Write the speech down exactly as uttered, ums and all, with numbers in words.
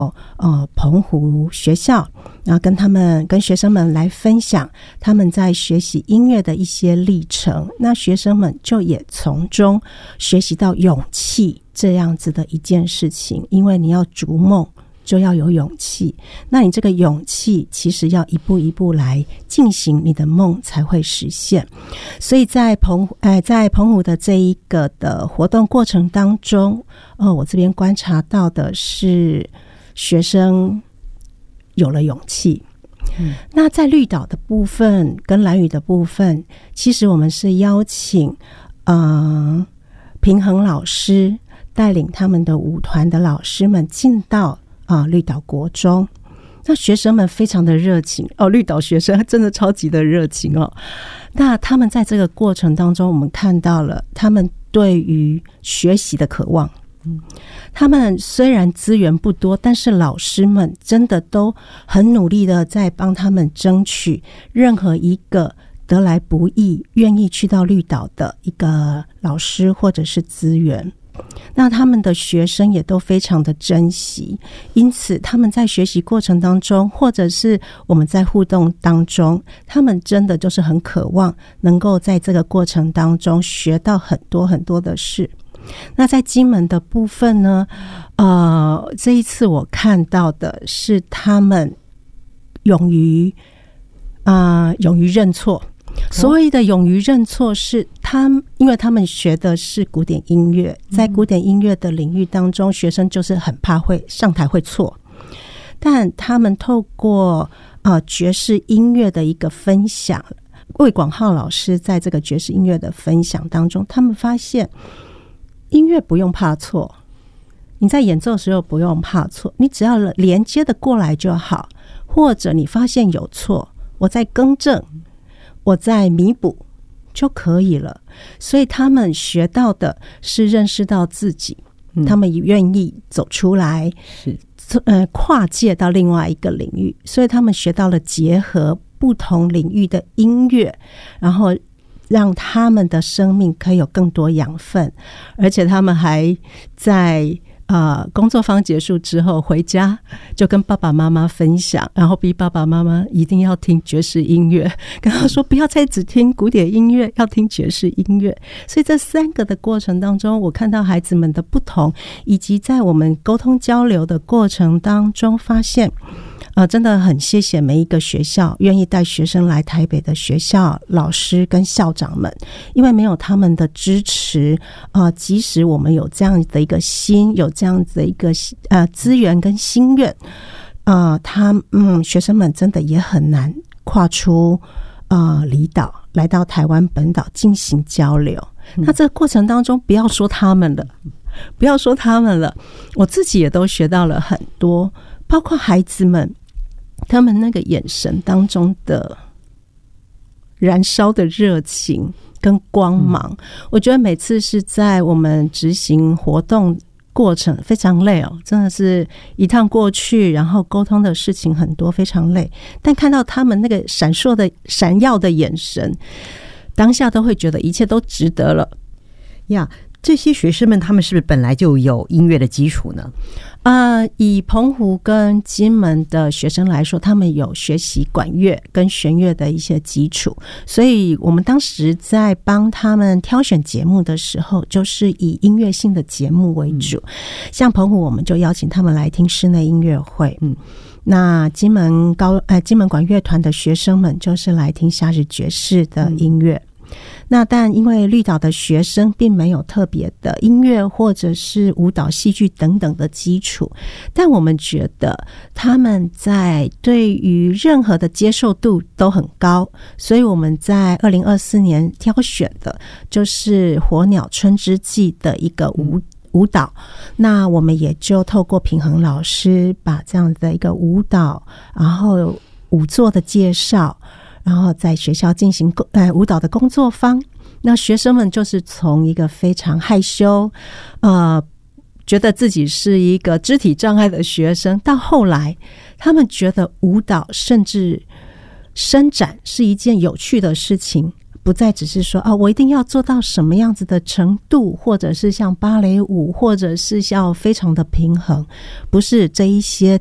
呃澎湖学校，然后跟他们跟学生们来分享他们在学习音乐的一些历程，那学生们就也从中学习到勇气这样子的一件事情，因为你要逐梦就要有勇气，那你这个勇气其实要一步一步来进行，你的梦才会实现。所以在澎湖、呃、在澎湖的这一个的活动过程当中，呃，我这边观察到的是学生有了勇气。嗯，那在绿岛的部分跟兰屿的部分，其实我们是邀请呃平衡老师带领他们的舞团的老师们进到啊，绿岛国中，那学生们非常的热情哦，绿岛学生真的超级的热情哦。那他们在这个过程当中，我们看到了他们对于学习的渴望。嗯，他们虽然资源不多，但是老师们真的都很努力的在帮他们争取任何一个得来不易、愿意去到绿岛的一个老师或者是资源。那他们的学生也都非常的珍惜，因此他们在学习过程当中，或者是我们在互动当中，他们真的就是很渴望能够在这个过程当中学到很多很多的事。那在金门的部分呢，呃，这一次我看到的是他们勇于啊、呃，勇于认错。所谓的勇于认错是他们，因为他们学的是古典音乐，在古典音乐的领域当中，学生就是很怕会上台会错，但他们透过呃爵士音乐的一个分享，魏广浩老师在这个爵士音乐的分享当中，他们发现音乐不用怕错，你在演奏的时候不用怕错，你只要连接的过来就好，或者你发现有错，我再更正，我再弥补就可以了。所以他们学到的是认识到自己，嗯、他们也愿意走出来，是呃跨界到另外一个领域。所以他们学到了结合不同领域的音乐，然后让他们的生命可以有更多养分，而且他们还在呃，工作坊结束之后回家就跟爸爸妈妈分享，然后逼爸爸妈妈一定要听爵士音乐，跟他说不要再只听古典音乐，要听爵士音乐。所以这三个的过程当中，我看到孩子们的不同，以及在我们沟通交流的过程当中发现呃，真的很谢谢每一个学校愿意带学生来台北的学校老师跟校长们，因为没有他们的支持，呃，即使我们有这样的一个心，有这样子的一个呃资源跟心愿，呃，他嗯学生们真的也很难跨出呃离岛来到台湾本岛进行交流。嗯、那这个过程当中，不要说他们了，不要说他们了，我自己也都学到了很多，包括孩子们。他们那个眼神当中的燃烧的热情跟光芒，嗯、我觉得每次是在我们执行活动过程非常累哦，真的是一趟过去，然后沟通的事情很多，非常累。但看到他们那个闪烁的、闪耀的眼神，当下都会觉得一切都值得了呀。这些学生们他们是不是本来就有音乐的基础呢？ 呃，以澎湖跟金门的学生来说，他们有学习管乐跟弦乐的一些基础，所以我们当时在帮他们挑选节目的时候，就是以音乐性的节目为主。嗯、像澎湖，我们就邀请他们来听室内音乐会。嗯，那金门高呃金门管乐团的学生们就是来听夏日爵士的音乐。嗯那但因为绿岛的学生并没有特别的音乐或者是舞蹈、戏剧等等的基础，但我们觉得他们在对于任何的接受度都很高，所以我们在二零二四年挑选的就是火鸟春之祭的一个舞舞蹈，那我们也就透过平衡老师把这样的一个舞蹈，然后舞作的介绍，然后在学校进行呃舞蹈的工作坊，那学生们就是从一个非常害羞，呃，觉得自己是一个肢体障碍的学生，到后来他们觉得舞蹈甚至伸展是一件有趣的事情， 不再只是说啊，我一定要做到什么样子的程度，或者是像芭蕾舞，或者是要非常的平衡，不是这一些